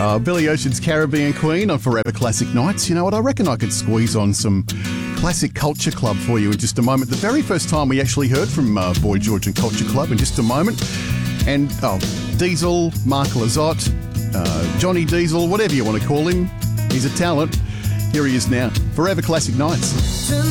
Billy Ocean's Caribbean Queen on Forever Classic Nights. You know what? I reckon I could squeeze on some Classic Culture Club for you in just a moment. The very first time we actually heard from Boy George and Culture Club in just a moment. And Diesel, Mark Lizotte, Johnny Diesel, whatever you want to call him. He's a talent. Here he is now. Forever Classic Nights.